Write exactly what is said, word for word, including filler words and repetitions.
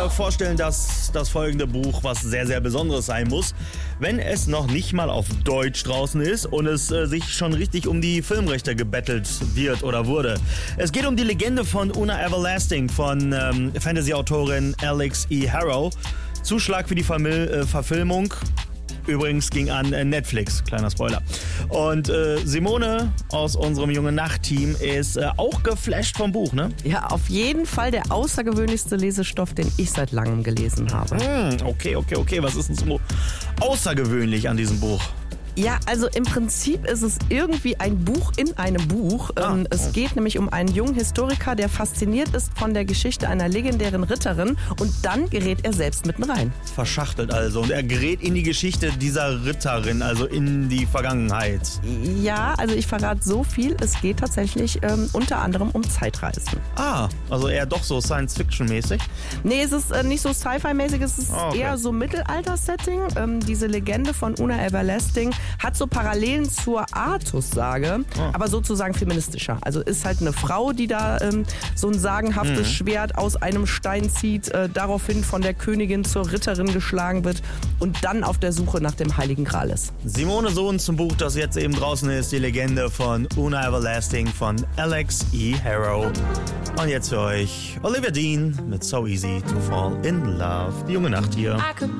mir vorstellen, dass das folgende Buch was sehr, sehr Besonderes sein muss, wenn es noch nicht mal auf Deutsch draußen ist und es äh, sich schon richtig um die Filmrechte gebettelt wird oder wurde. Es geht um die Legende von Una Everlasting von ähm, Fantasy-Autorin Alex E. Harrow. Zuschlag für die Famil- äh, Verfilmung. Übrigens ging an äh, Netflix, kleiner Spoiler. Und äh, Simone aus unserem Junge Nacht-Team ist äh, auch geflasht vom Buch, ne? Ja, auf jeden Fall der außergewöhnlichste Lesestoff, den ich seit langem gelesen habe. Hm, okay, okay, okay. Was ist denn so außergewöhnlich an diesem Buch? Ja, also im Prinzip ist es irgendwie ein Buch in einem Buch. Ah. Ähm, es geht nämlich um einen jungen Historiker, der fasziniert ist von der Geschichte einer legendären Ritterin und dann gerät er selbst mitten rein. Verschachtelt also. Und er gerät in die Geschichte dieser Ritterin, also in die Vergangenheit. Ja, also ich verrate so viel, es geht tatsächlich ähm, unter anderem um Zeitreisen. Ah, also eher doch so Science-Fiction-mäßig? Nee, es ist äh, nicht so Sci-Fi-mäßig, es ist Ah, okay. eher so Mittelalter-Setting. Ähm, diese Legende von Una Everlasting hat so Parallelen zur Artus-Sage, Ah. aber sozusagen feministischer. Also ist halt eine Frau, die da ähm, so ein sagenhaftes Mhm. Schwert aus einem Stein zieht, äh, daraufhin von der Königin zur Ritterin geschlagen wird und dann auf der Suche nach dem Heiligen Gral ist. Simone Sohn zum Buch, das jetzt eben draußen ist, die Legende von Una Everlasting von Alex E. Harrow. Und jetzt für euch Olivia Dean mit So Easy to Fall in Love. Die Junge Nacht hier. I could